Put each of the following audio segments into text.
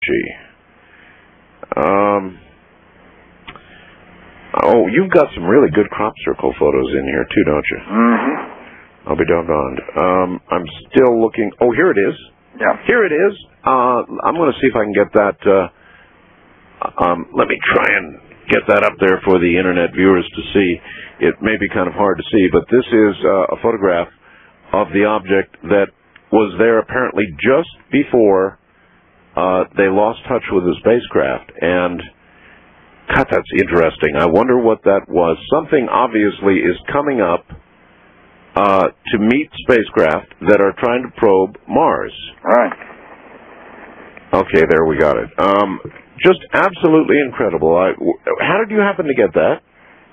Oh, you've got some really good crop circle photos in here, too, don't you? Mm-hmm. I'll be doggone. I'm still looking. Oh, here it is. Yeah. Here it is. I'm going to see if I can get that. Let me try and get that up there for the Internet viewers to see. It may be kind of hard to see, but this is a photograph of the object that was there apparently just before they lost touch with the spacecraft. And, God, that's interesting. I wonder what that was. Something obviously is coming up to meet spacecraft that are trying to probe Mars. Right. Okay, there we got it. Just absolutely incredible. How did you happen to get that?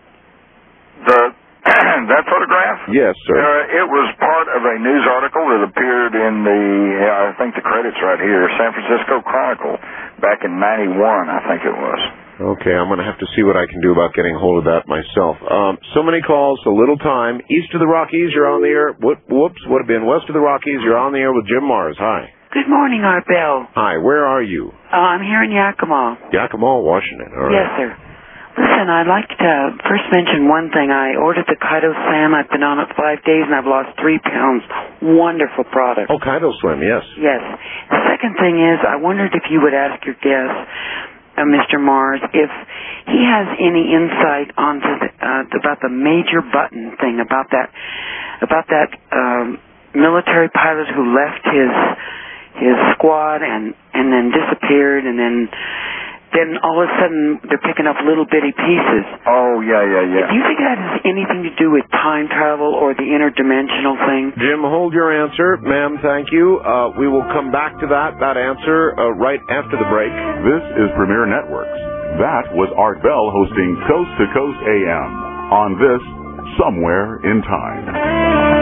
That photograph? Yes, sir. It was part of a news article that appeared in I think the credit's right here, San Francisco Chronicle, back in '91, I think it was. Okay, I'm going to have to see what I can do about getting hold of that myself. So many calls, so little time. East of the Rockies, you're on the air. Whoops, would have been west of the Rockies. You're on the air with Jim Mars. Hi. Good morning, Art Bell. Hi, where are you? I'm here in Yakima. Yakima, Washington. All right. Yes, sir. Listen, I'd like to first mention one thing. I ordered the Kaido Slam. I've been on it 5 days, and I've lost 3 pounds. Wonderful product. Oh, Kaido Slim, yes. Yes. The second thing is, I wondered if you would ask your guest, Mr. Mars, if he has any insight onto about the major button thing, about that military pilot who left his squad and then disappeared, and then all of a sudden they're picking up little bitty pieces. Oh, yeah. Do you think that has anything to do with time travel or the interdimensional thing? Jim, hold your answer. Ma'am, thank you. We will come back to that answer right after the break. This is Premier Networks. That was Art Bell hosting Coast to Coast AM on this Somewhere in Time.